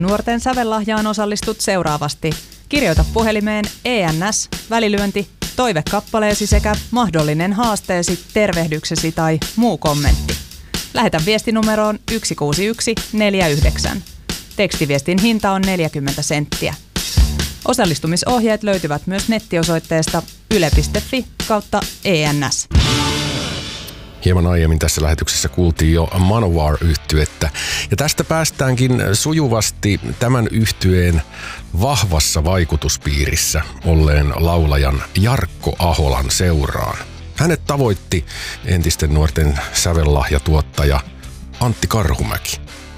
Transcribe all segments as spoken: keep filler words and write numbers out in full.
Nuorten sävellahjaan osallistut seuraavasti. Kirjoita puhelimeen E N S, välilyönti, toivekappaleesi sekä mahdollinen haasteesi, tervehdyksesi tai muu kommentti. Lähetä viestinumeroon yksi kuusi yksi neljä yhdeksän. Tekstiviestin hinta on neljäkymmentä senttiä. Osallistumisohjeet löytyvät myös nettiosoitteesta yle piste fi kautta E N S. Hieman aiemmin tässä lähetyksessä kuultiin jo Manowar-yhtyettä. Ja tästä päästäänkin sujuvasti tämän yhtyeen vahvassa vaikutuspiirissä olleen laulajan Jarkko Aholan seuraan. Hänet tavoitti entisten nuorten sävellahjatuottaja Antti Karhumäki.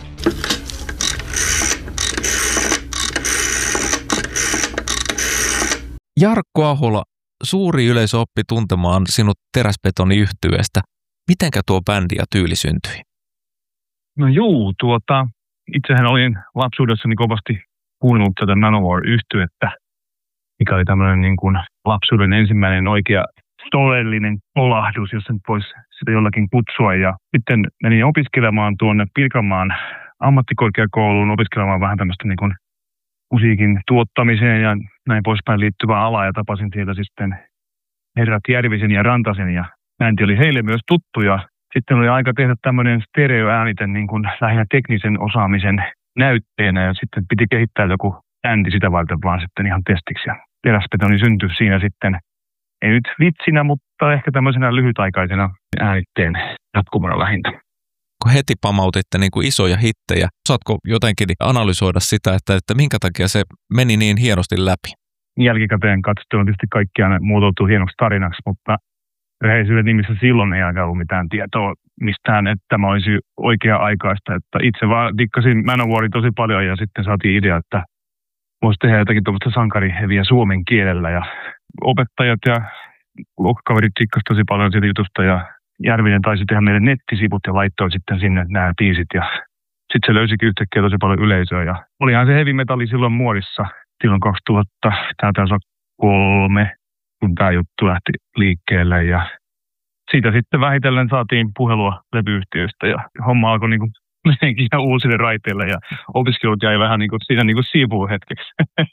Jarkko Ahola, suuri yleisö oppi tuntemaan sinut Teräsbetoni-yhtyeestä. Mitenkä tuo bändi ja tyyli syntyi? No juu, tuota, itsehän olin lapsuudessani kovasti kuunnellut tätä Manowar-yhtyettä, mikä oli tämmöinen niin kuin lapsuuden ensimmäinen oikea todellinen kolahdus, jos sen voisi sitä jollakin kutsua. Ja sitten menin opiskelemaan tuonne Pirkanmaan ammattikorkeakouluun, opiskelemaan vähän tämmöistä niin kuin musiikin tuottamiseen ja näin poispäin liittyvää alaa. Ja tapasin siellä sitten herrat Järvisen ja Rantasen ja äänti oli heille myös tuttu. Ja sitten oli aika tehdä tämmöinen stereoäänite niin kuin lähinnä teknisen osaamisen näytteenä ja sitten piti kehittää joku äänti sitä varten vaan sitten ihan testiksi. Ja Teräsbetoni syntyi siinä sitten, ei nyt vitsinä, mutta ehkä tämmöisenä lyhytaikaisena äänitteen jatkumona lähintä. Kun heti pamautitte niin kuin isoja hittejä, osaatko jotenkin analysoida sitä, että, että minkä takia se meni niin hienosti läpi? Jälkikäteen katsottuna tietysti kaikkiaan muotoutuu hienoksi tarinaksi, mutta rehellisyyden nimissä silloin ei aika ollut mitään tietoa mistään, että tämä olisi oikea-aikaista. Että itse vaan dikkasin Manowaria tosi paljon ja sitten saatiin idea, että voisi tehdä jotakin tuollaista sankariheviä suomen kielellä. Ja opettajat ja luokkakaverit dikkasivat tosi paljon siitä jutusta ja Järvinen taisi tehdä meille nettisivut ja laittoi sitten sinne nämä biisit. Ja sitten se löysikin yhtäkkiä tosi paljon yleisöä. Ja olihan se heavy metalli silloin muodissa, silloin kaksituhatta, tämä taisi olla kolme, kun tämä juttu lähti liikkeelle. Ja siitä sitten vähitellen saatiin puhelua levyyhtiöistä ja homma alkoi niin kuin mennäkin ihan uusille raiteille ja opiskelut jäi vähän niin kuin siinä niin kuin siivuun hetkeksi.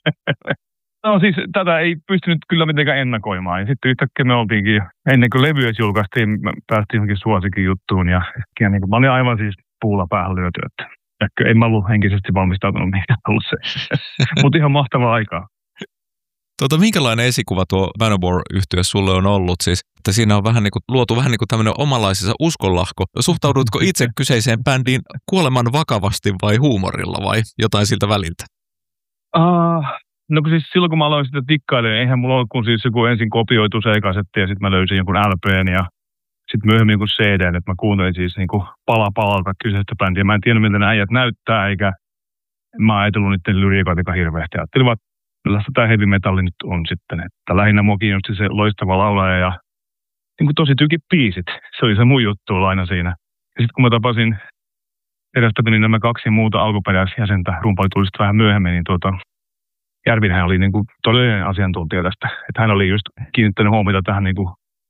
No siis tätä ei pystynyt kyllä mitenkään ennakoimaan. Ja sitten yhtäkkiä me oltiinkin, ennen kuin levy julkaistiin, me päästiin johonkin suosikin juttuun. Ja, ja niin kuin, mä olin aivan siis puulla päähän lyöty, että en mä ollut henkisesti valmistautunut mihinkään ollut se. Mutta ihan mahtavaa aikaa. Tuota, minkälainen esikuva tuo Manowar-yhtye sulle on ollut? Siis, että siinä on vähän niin kuin, luotu vähän niin kuin tämmöinen omanlaisensa uskonlahko. Suhtaudutko itse kyseiseen bändiin kuoleman vakavasti vai huumorilla vai jotain siltä väliltä? Uh, no siis silloin kun mä aloin sitä tikkailemaan, eihän mulla ollut kun siis joku ensin kopioitu seikasetti ja sitten mä löysin jonkun L P:n ja sitten myöhemmin jonkun C D:n, että mä kuuntelin siis niin kuin pala palalta kyseistä bändiä. Mä en tiedä, miltä ne äijät näyttää, eikä mä oon ajatellut niiden lyriikoita hirveästi. Ajattelin vaan, millaista tämä heavy metalli nyt on sitten. Että lähinnä mua kiinnosti se loistava laulaja ja niin kuin tosi tykit biisit. Se oli se mun juttu aina siinä. Ja sitten kun mä tapasin Teräsbetonin nämä kaksi muuta alkuperäisjäsentä, rumpali tuli sitten vähän myöhemmin, niin tuota, Järvinhän oli niin kuin todellinen asiantuntija tästä. Että hän oli just kiinnittänyt huomiota tähän niin kuin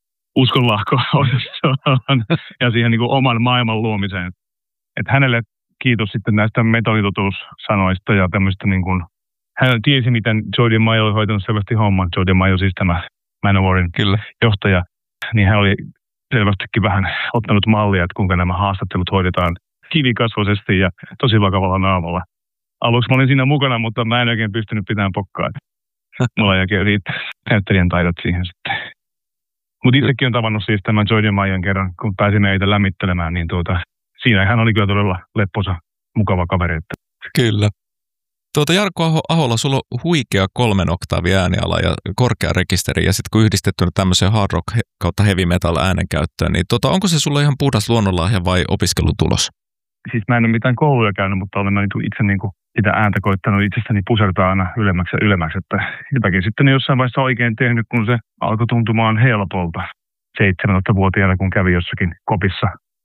uskonlahko-osastoon ja siihen niin kuin oman maailman luomiseen. Että hänelle kiitos sitten näistä metallitotuussanoista ja tämmöistä niin kuin hän tiesi, miten Joe DiMaggio oli hoitanut selvästi homman. Joe DiMaggio siis tämä Manowarin Kyllä. johtaja. Niin hän oli selvästikin vähän ottanut mallia, että kuinka nämä haastattelut hoidetaan kivikasvoisesti ja tosi vakavalla naamalla. Aluksi mä olin siinä mukana, mutta mä en oikein pystynyt pitämään pokkaa. Mulla ei oikein riittää näyttelijän taidot siihen sitten. Mutta itsekin on tavannut siis tämän Joe DiMaggion kerran, kun pääsimme heitä lämmittelemään, niin tuota, siinä hän oli kyllä todella lepposa, mukava kaveri. Kyllä. Tuota Jarkko Ahola, sulla on huikea kolmen oktaavi ääniala ja korkea rekisteri, ja sitten kun yhdistettynä tämmöiseen hard rock kautta heavy metal äänenkäyttöön, niin tuota, onko se sulla ihan puhdas luonnonlahja vai opiskelutulos? Siis mä en ole mitään kouluja käynyt, mutta olen itse niin kuin sitä ääntä koittanut itsestäni pusertaa aina ylemmäksi ja ylemmäksi, että jotakin sitten jossain vaiheessa oikein tehnyt, kun se alkoi tuntumaan helpolta seitsemäntoistavuotiaana, kun kävi jossakin kopissa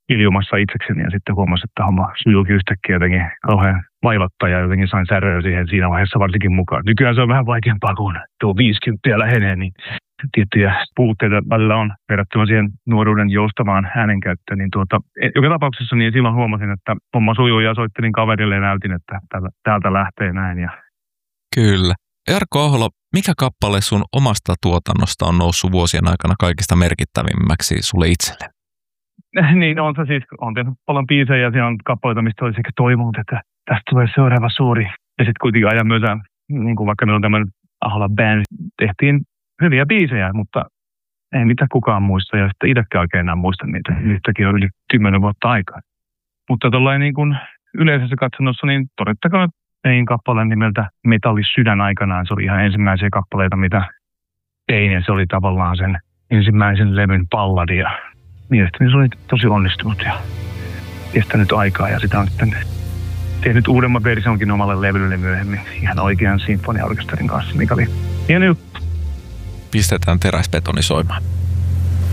hiljumassa itsekseni ja sitten huomasin, että homma sujuukin yhtäkkiä jotenkin kauhean vaivattaa ja jotenkin sain säröä siihen siinä vaiheessa varsinkin mukaan. Nykyään se on vähän vaikeampaa, kun tuo viisikymmentä lähenee, niin tiettyjä puutteita välillä on verrattuna siihen nuoruuden joustavaan äänenkäyttöön. Niin tuota, joka tapauksessa niin silloin huomasin, että homma sujuu ja soittelin kaverille ja näytin, että täältä lähtee näin. Ja... Kyllä. Jarkko Ohola, mikä kappale sun omasta tuotannosta on noussut vuosien aikana kaikista merkittävimmäksi sulle itselle? Niin on se siis, on tehnyt paljon biisejä ja siellä on kappaleita, mistä olisi ehkä toivonut, että tästä tulee seuraava suuri. Ja sitten kuitenkin ajan myötä, niin kuin vaikka meillä on tämmöinen Ahola Band, tehtiin hyviä biisejä, mutta ei niitä kukaan muista ja sitten itsekään oikein enää muista niitä. Niistäkin on yli kymmenen vuotta aikaa. Mutta tuollain niin kuin yleisessä katsannossa, niin todettakoon, että tein kappaleen nimeltä Metallis sydän aikanaan. Se oli ihan ensimmäisiä kappaleita, mitä tein ja se oli tavallaan sen ensimmäisen levyn balladi ja mielestäni se oli tosi onnistunut ja kestänyt aikaa ja sitä on sitten tehnyt uudemman versionkin omalle levylle myöhemmin ihan oikean sinfoniaorkesterin kanssa, mikä oli hieno juttu. Pistetään teräsbetoni soimaan.